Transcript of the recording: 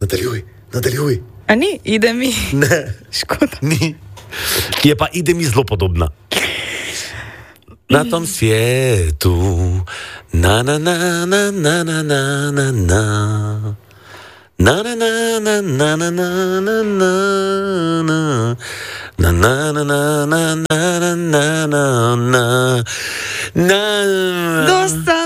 Nadaljuj. A ni, ide mi. Ne, Škoda. ni. Je pa ide mi zelo podobna. Na tom svijetu, na na na na na na na na na. Na na na na na na na na na na. Na na na na na na na na na. Dosta.